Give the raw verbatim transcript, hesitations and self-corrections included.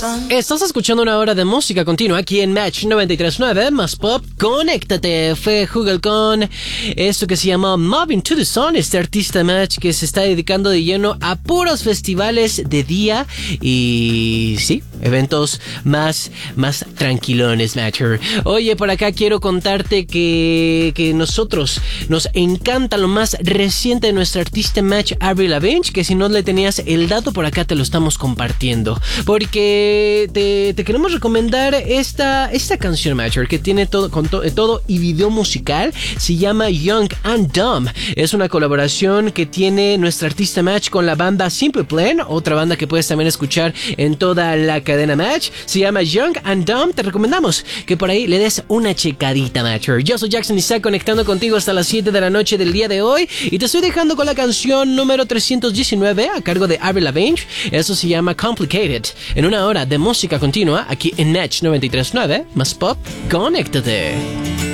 Estás escuchando una hora de música continua aquí en Match noventa y tres punto nueve más Pop. Conéctate. Fue Google con esto que se llama Moving to the Sun. Este artista Match que se está dedicando de lleno a puros festivales de día y sí, eventos más, más tranquilones, Matcher. Oye, por acá quiero contarte que, que nosotros nos encanta lo más reciente de nuestra artista Match, Avril Lavigne, que si no le tenías el dato por acá te lo estamos compartiendo. Porque te, te queremos recomendar esta, esta canción, Matcher, que tiene todo, con to, todo y video musical. Se llama Young and Dumb. Es una colaboración que tiene nuestra artista Match con la banda Simple Plan, otra banda que puedes también escuchar en toda la cadena Match. Se llama Young and Dumb. Te recomendamos que por ahí le des una checadita, Matcher. Yo soy Jackson Isaac, conectando contigo hasta las siete de la noche del día de hoy, y te estoy dejando con la canción número trescientos diecinueve a cargo de Avril Lavigne. Eso se llama Complicated. En una hora de música continua aquí en Match noventa y tres punto nueve más Pop. Conéctate.